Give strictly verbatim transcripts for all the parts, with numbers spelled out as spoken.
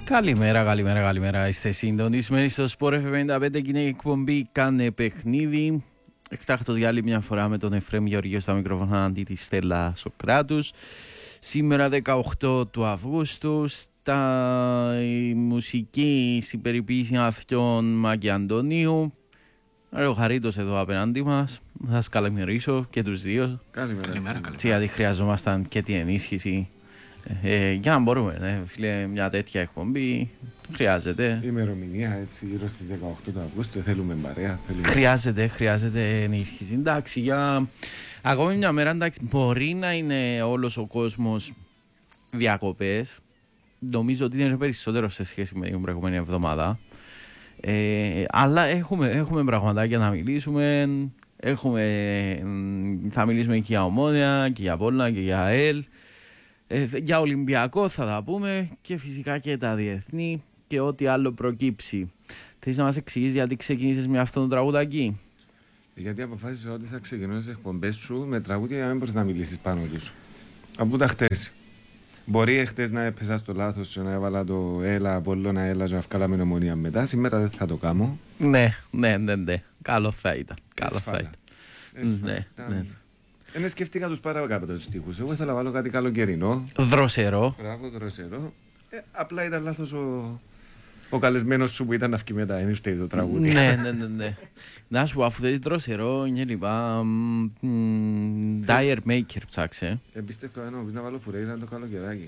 Καλημέρα, καλημέρα, καλημέρα. Είστε συντονισμένοι στο Sport εφ εμ πενήντα πέντε και είναι η εκπομπή Κάνε Παιχνίδι. Εκτάχτω διάλειμμα μια φορά με τον Εφραίμ Γεωργίου στα μικρόφωνα αντί τη Στέλλα Σοκράτους. Σήμερα δεκαοκτώ του Αυγούστου, στα η μουσική στην περιποίηση αυτών Μάκη Αντωνίου. Ο Χαρίτος εδώ απέναντί μας. Θα σας καλημερίσω και τους δύο. Καλημέρα. Καλημέρα, καλημέρα. Γιατί χρειαζόμασταν και την ενίσχυση. Ε, για να μπορούμε, ναι, φίλε, μια τέτοια εκπομπή χρειάζεται. Η ημερομηνία έτσι γύρω στις δεκαοκτώ του Αυγούστου, θέλουμε παρέα. Θέλουμε... Χρειάζεται, χρειάζεται ενίσχυση. Εντάξει, για ακόμη μια μέρα, εντάξει, μπορεί να είναι όλος ο κόσμος διακοπές. Νομίζω ότι είναι περισσότερο σε σχέση με την προηγούμενη εβδομάδα. Ε, αλλά έχουμε, έχουμε πραγματάκια να μιλήσουμε. Έχουμε, θα μιλήσουμε και για Ομόνια και για Πόλνα και για ΑΕΛ. Ε, για Ολυμπιακό θα τα πούμε και φυσικά και τα διεθνή και ό,τι άλλο προκύψει. Θέλεις να μας εξηγήσεις γιατί ξεκίνησες με αυτό το τραγουδάκι? Γιατί αποφάσισα ότι θα ξεκινώ τις εκπομπές σου με τραγούδια για να μην μπορείς να μιλήσεις πάνω τους. Από τα χτες. Μπορεί χτες να έπαιζα στο λάθος και να έβαλα το έλα Απόλλωνα, έλα και να βγάλαμε Ομονία μετά. Σήμερα δεν θα το κάνω. Ναι, ναι, ναι, ναι. Καλό θα ήταν. Καλό θα ήταν. Ναι, ναι. Δεν σκέφτηκα τους πάρα κάτω τους στίχους. Εγώ ήθελα να βάλω κάτι καλοκαιρινό. Δροσερό. Μπράβο, δροσερό. Ε, απλά ήταν λάθος ο, ο καλεσμένος σου που ήταν να βγει μετά. Δεν ήρθε το τραγούδι. Ναι, ναι, ναι, ναι. Να σου πω, αφού θέλει δροσερό, είναι λοιπά. Dire Maker ψάξε. Εμπιστεύω κανένα, πεις να βάλω Φουρέιρα το καλοκαιράκι.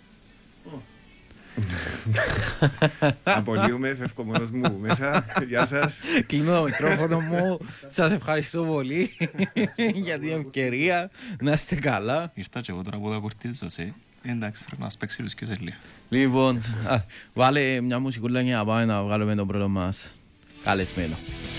Απολύουμε, φεύγω μόνος μου μέσα. Γεια σας. Κλείνω το μικρόφωνο μου. Σας ευχαριστώ πολύ για την ευκαιρία. Να είστε καλά. Ήρθα και εγώ τώρα που θα κουρτίζος, ε. Εντάξει, πρέπει να σπέξει τους και σε λίγο. Λοιπόν, βάλε μια μουσικούλα για να πάμε να βγάλουμε τον πρώτο μας καλεσμένο.